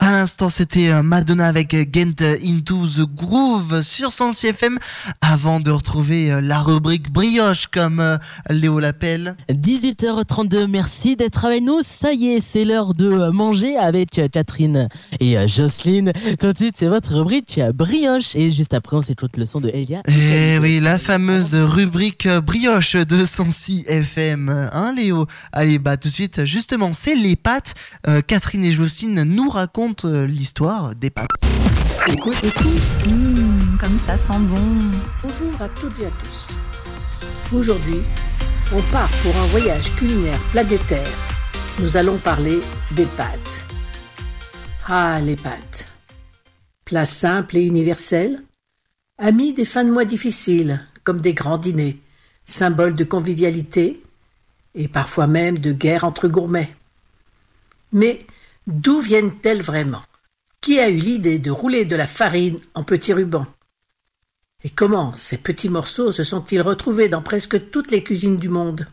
À l'instant, c'était Madonna avec Get Into the Groove sur Sensi FM. Avant de retrouver la rubrique brioche, comme Léo l'appelle. 18h32, merci d'être avec nous. Ça y est, c'est l'heure de manger avec Catherine et Jocelyne. Tout de suite, c'est votre rubrique brioche. Et juste après, on s'écoute le son de Elia. Eh oui, la fameuse rubrique brioche de Sensi FM. Hein, Léo? Allez, tout de suite, justement, c'est les pâtes. Catherine et Jocelyne nous racontent l'histoire des pâtes. Écoute. Comme ça sent bon. Bonjour à toutes et à tous. Aujourd'hui, on part pour un voyage culinaire planétaire. Nous allons parler des pâtes. Ah, les pâtes. Plat simple et universel, amis des fins de mois difficiles, comme des grands dîners, symbole de convivialité et parfois même de guerre entre gourmets. Mais d'où viennent-elles vraiment? Qui a eu l'idée de rouler de la farine en petits rubans? Et comment ces petits morceaux se sont-ils retrouvés dans presque toutes les cuisines du monde?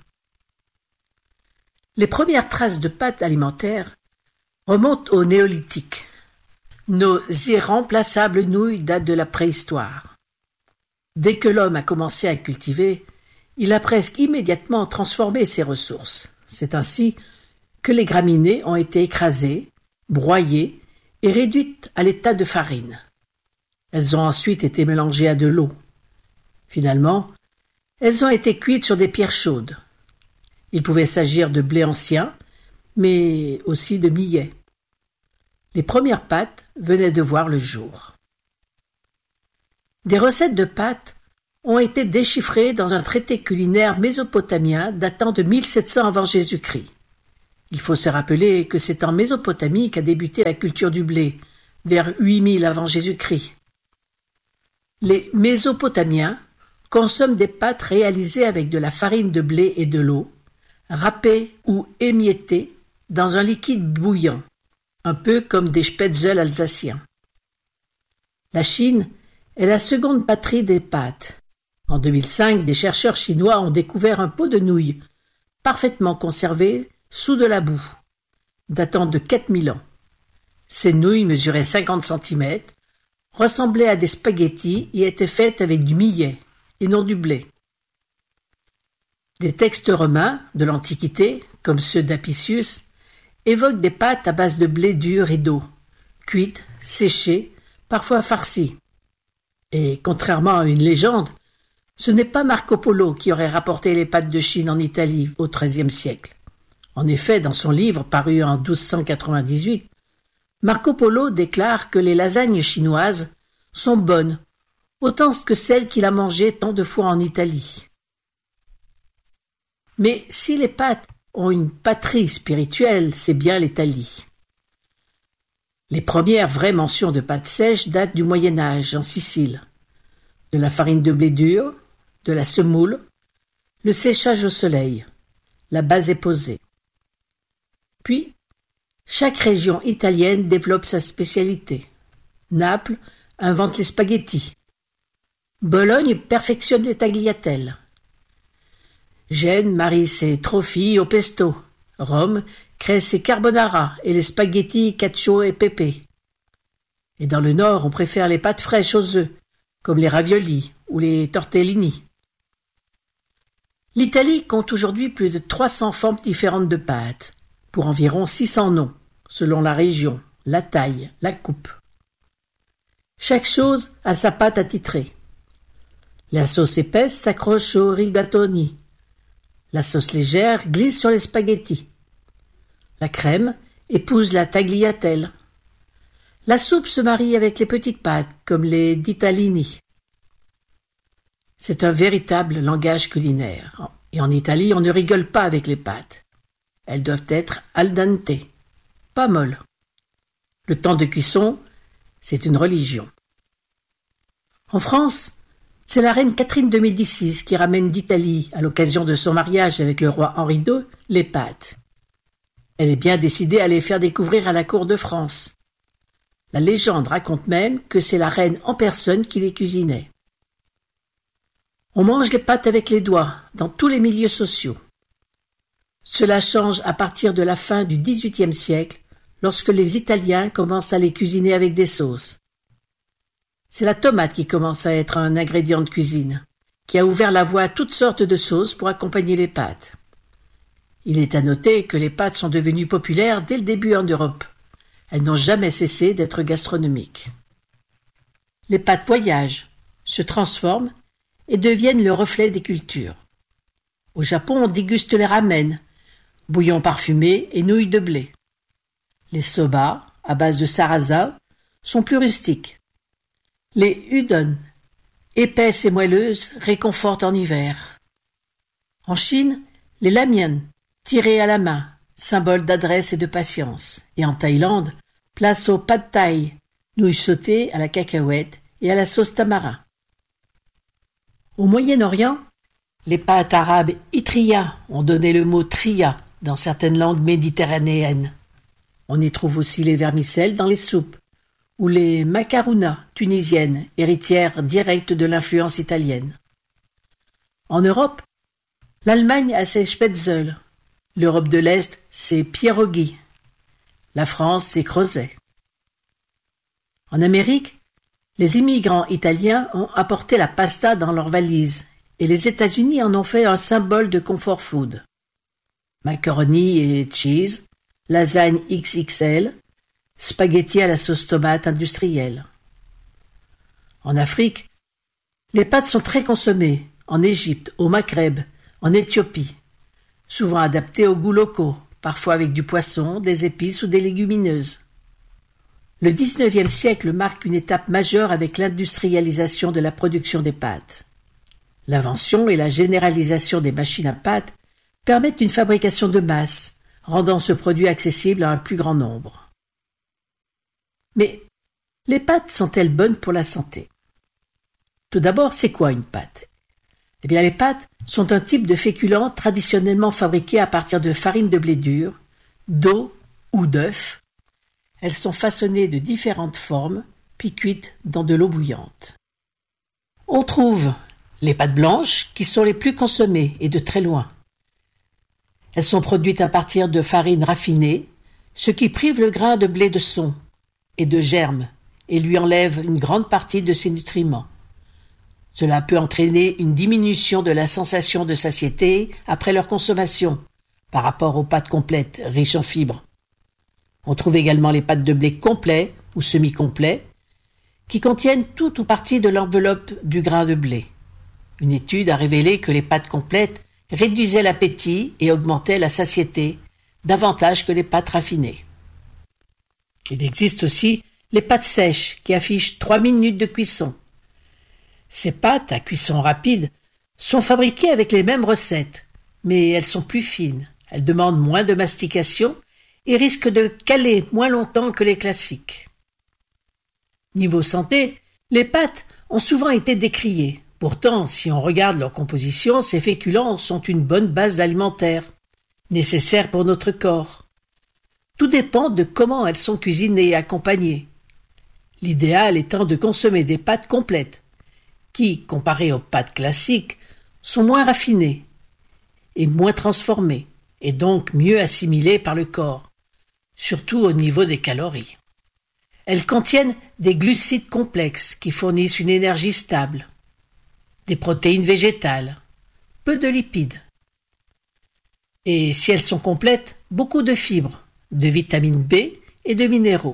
Les premières traces de pâtes alimentaires remontent au néolithique. Nos irremplaçables nouilles datent de la préhistoire. Dès que l'homme a commencé à cultiver, il a presque immédiatement transformé ses ressources. C'est ainsi que les graminées ont été écrasées, broyées et réduites à l'état de farine. Elles ont ensuite été mélangées à de l'eau. Finalement, elles ont été cuites sur des pierres chaudes. Il pouvait s'agir de blé ancien, mais aussi de millet. Les premières pâtes venaient de voir le jour. Des recettes de pâtes ont été déchiffrées dans un traité culinaire mésopotamien datant de 1700 avant Jésus-Christ. Il faut se rappeler que c'est en Mésopotamie qu'a débuté la culture du blé, vers 8000 avant Jésus-Christ. Les Mésopotamiens consomment des pâtes réalisées avec de la farine de blé et de l'eau, râpées ou émiettées dans un liquide bouillant, un peu comme des spätzle alsaciens. La Chine est la seconde patrie des pâtes. En 2005, des chercheurs chinois ont découvert un pot de nouilles, parfaitement conservé sous de la boue, datant de 4000 ans. Ces nouilles mesuraient 50 cm, ressemblaient à des spaghettis et étaient faites avec du millet et non du blé. Des textes romains de l'Antiquité, comme ceux d'Apicius, évoquent des pâtes à base de blé dur et d'eau, cuites, séchées, parfois farcies. Et contrairement à une légende, ce n'est pas Marco Polo qui aurait rapporté les pâtes de Chine en Italie au XIIIe siècle. En effet, dans son livre paru en 1298, Marco Polo déclare que les lasagnes chinoises sont bonnes, autant que celles qu'il a mangées tant de fois en Italie. Mais si les pâtes ont une patrie spirituelle, c'est bien l'Italie. Les premières vraies mentions de pâtes sèches datent du Moyen Âge, en Sicile. De la farine de blé dur, de la semoule, le séchage au soleil, la base est posée. Puis, chaque région italienne développe sa spécialité. Naples invente les spaghettis. Bologne perfectionne les tagliatelles. Gênes marie ses trophées au pesto. Rome crée ses carbonara et les spaghettis cacio et pepe. Et dans le nord, on préfère les pâtes fraîches aux œufs, comme les raviolis ou les tortellini. L'Italie compte aujourd'hui plus de 300 formes différentes de pâtes, pour environ 600 noms, selon la région, la taille, la coupe. Chaque chose a sa pâte attitrée. La sauce épaisse s'accroche aux rigatoni. La sauce légère glisse sur les spaghettis. La crème épouse la tagliatelle. La soupe se marie avec les petites pâtes, comme les ditalini. C'est un véritable langage culinaire. Et en Italie, on ne rigole pas avec les pâtes. Elles doivent être al dente, pas molles. Le temps de cuisson, c'est une religion. En France, c'est la reine Catherine de Médicis qui ramène d'Italie, à l'occasion de son mariage avec le roi Henri II, les pâtes. Elle est bien décidée à les faire découvrir à la cour de France. La légende raconte même que c'est la reine en personne qui les cuisinait. On mange les pâtes avec les doigts, dans tous les milieux sociaux. Cela change à partir de la fin du XVIIIe siècle, lorsque les Italiens commencent à les cuisiner avec des sauces. C'est la tomate qui commence à être un ingrédient de cuisine, qui a ouvert la voie à toutes sortes de sauces pour accompagner les pâtes. Il est à noter que les pâtes sont devenues populaires dès le début en Europe. Elles n'ont jamais cessé d'être gastronomiques. Les pâtes voyagent, se transforment et deviennent le reflet des cultures. Au Japon, on déguste les ramen, bouillon parfumé et nouilles de blé. Les soba, à base de sarrasin, sont plus rustiques. Les udon, épaisses et moelleuses, réconfortent en hiver. En Chine, les lamian, tirés à la main, symbole d'adresse et de patience. Et en Thaïlande, place au pad thai, nouilles sautées à la cacahuète et à la sauce tamarin. Au Moyen-Orient, les pâtes arabes itriya ont donné le mot triya dans certaines langues méditerranéennes. On y trouve aussi les vermicelles dans les soupes, ou les macarounas tunisiennes, héritières directes de l'influence italienne. En Europe, l'Allemagne a ses spätzle, l'Europe de l'Est ses pierogi, la France ses crozets. En Amérique, les immigrants italiens ont apporté la pasta dans leurs valises et les États-Unis en ont fait un symbole de comfort food. Macaroni et cheese, lasagne XXL, spaghettis à la sauce tomate industrielle. En Afrique, les pâtes sont très consommées, en Égypte, au Maghreb, en Éthiopie, souvent adaptées aux goûts locaux, parfois avec du poisson, des épices ou des légumineuses. Le XIXe siècle marque une étape majeure avec l'industrialisation de la production des pâtes. L'invention et la généralisation des machines à pâtes permettent une fabrication de masse, rendant ce produit accessible à un plus grand nombre. Mais les pâtes sont-elles bonnes pour la santé? Tout d'abord, c'est quoi une pâte? Eh bien, les pâtes sont un type de féculent traditionnellement fabriqué à partir de farine de blé dur, d'eau ou d'œufs. Elles sont façonnées de différentes formes, puis cuites dans de l'eau bouillante. On trouve les pâtes blanches, qui sont les plus consommées et de très loin. Elles sont produites à partir de farine raffinée, ce qui prive le grain de blé de son et de germes et lui enlève une grande partie de ses nutriments. Cela peut entraîner une diminution de la sensation de satiété après leur consommation par rapport aux pâtes complètes riches en fibres. On trouve également les pâtes de blé complets ou semi-complets qui contiennent tout ou partie de l'enveloppe du grain de blé. Une étude a révélé que les pâtes complètes réduisaient l'appétit et augmentaient la satiété davantage que les pâtes raffinées. Il existe aussi les pâtes sèches qui affichent 3 minutes de cuisson. Ces pâtes à cuisson rapide sont fabriquées avec les mêmes recettes, mais elles sont plus fines, elles demandent moins de mastication et risquent de caler moins longtemps que les classiques. Niveau santé, les pâtes ont souvent été décriées. Pourtant, si on regarde leur composition, ces féculents sont une bonne base alimentaire, nécessaire pour notre corps. Tout dépend de comment elles sont cuisinées et accompagnées. L'idéal étant de consommer des pâtes complètes, qui, comparées aux pâtes classiques, sont moins raffinées et moins transformées, et donc mieux assimilées par le corps, surtout au niveau des calories. Elles contiennent des glucides complexes qui fournissent une énergie stable, des protéines végétales, peu de lipides. Et si elles sont complètes, beaucoup de fibres, de vitamine B et de minéraux.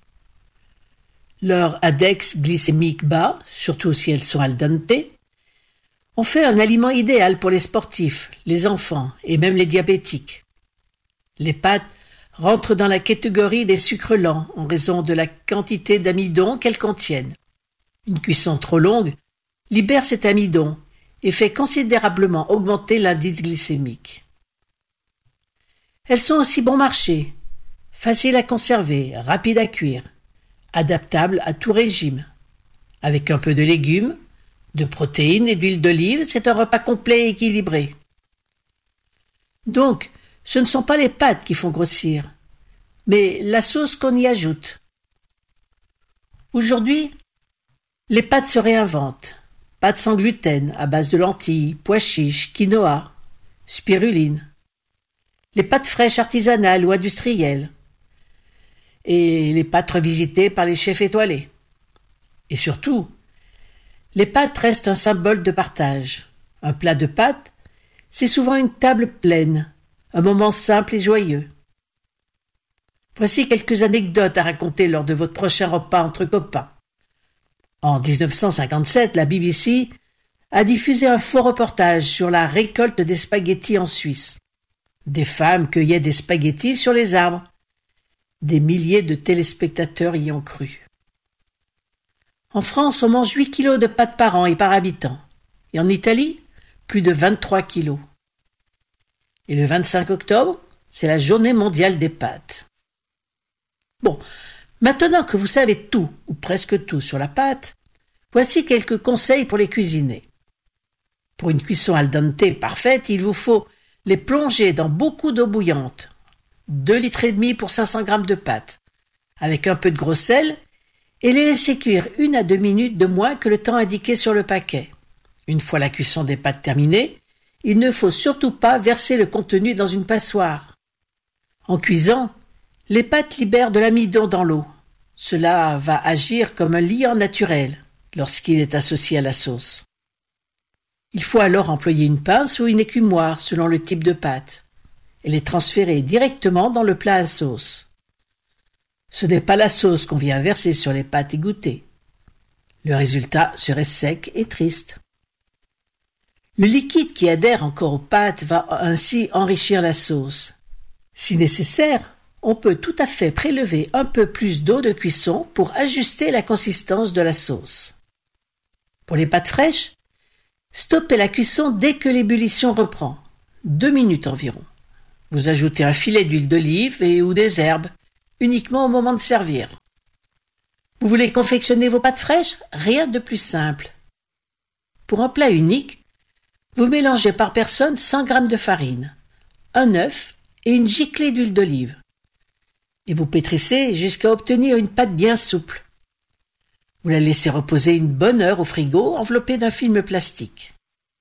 Leur index glycémique bas, surtout si elles sont al dente, en fait un aliment idéal pour les sportifs, les enfants et même les diabétiques. Les pâtes rentrent dans la catégorie des sucres lents en raison de la quantité d'amidon qu'elles contiennent. Une cuisson trop longue libère cet amidon et fait considérablement augmenter l'indice glycémique. Elles sont aussi bon marché, faciles à conserver, rapides à cuire, adaptables à tout régime. Avec un peu de légumes, de protéines et d'huile d'olive, c'est un repas complet et équilibré. Donc, ce ne sont pas les pâtes qui font grossir, mais la sauce qu'on y ajoute. Aujourd'hui, les pâtes se réinventent. Pâtes sans gluten, à base de lentilles, pois chiches, quinoa, spiruline. Les pâtes fraîches artisanales ou industrielles. et les pâtes revisitées par les chefs étoilés. Et surtout, les pâtes restent un symbole de partage. Un plat de pâtes, c'est souvent une table pleine, un moment simple et joyeux. Voici quelques anecdotes à raconter lors de votre prochain repas entre copains. En 1957, la BBC a diffusé un faux reportage sur la récolte des spaghettis en Suisse. Des femmes cueillaient des spaghettis sur les arbres. Des milliers de téléspectateurs y ont cru. En France, on mange 8 kilos de pâtes par an et par habitant. Et en Italie, plus de 23 kilos. Et le 25 octobre, c'est la journée mondiale des pâtes. Bon, maintenant que vous savez tout, ou presque tout, sur la pâte, voici quelques conseils pour les cuisiner. Pour une cuisson al dente parfaite, il vous faut les plonger dans beaucoup d'eau bouillante, 2,5 litres pour 500 g de pâte, avec un peu de gros sel, et les laisser cuire 1 à 2 minutes de moins que le temps indiqué sur le paquet. Une fois la cuisson des pâtes terminée, il ne faut surtout pas verser le contenu dans une passoire. En cuisant, les pâtes libèrent de l'amidon dans l'eau. Cela va agir comme un liant naturel lorsqu'il est associé à la sauce. Il faut alors employer une pince ou une écumoire selon le type de pâte et les transférer directement dans le plat à sauce. Ce n'est pas la sauce qu'on vient verser sur les pâtes égouttées. Le résultat serait sec et triste. Le liquide qui adhère encore aux pâtes va ainsi enrichir la sauce. Si nécessaire, on peut tout à fait prélever un peu plus d'eau de cuisson pour ajuster la consistance de la sauce. Pour les pâtes fraîches, stoppez la cuisson dès que l'ébullition reprend, 2 minutes environ. Vous ajoutez un filet d'huile d'olive ou des herbes, uniquement au moment de servir. Vous voulez confectionner vos pâtes fraîches? Rien de plus simple. Pour un plat unique, vous mélangez par personne 100 g de farine, un œuf et une giclée d'huile d'olive. Et vous pétrissez jusqu'à obtenir une pâte bien souple. Vous la laissez reposer une bonne heure au frigo, enveloppée d'un film plastique.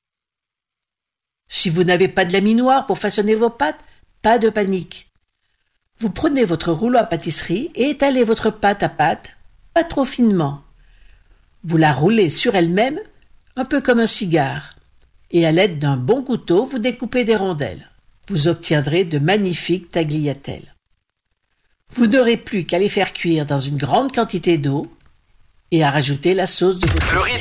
Si vous n'avez pas de laminoir pour façonner vos pâtes, pas de panique. Vous prenez votre rouleau à pâtisserie et étalez votre pâte à pâte, pas trop finement. Vous la roulez sur elle-même, un peu comme un cigare, et à l'aide d'un bon couteau, vous découpez des rondelles. Vous obtiendrez de magnifiques tagliatelles. Vous n'aurez plus qu'à les faire cuire dans une grande quantité d'eau et à rajouter la sauce de votre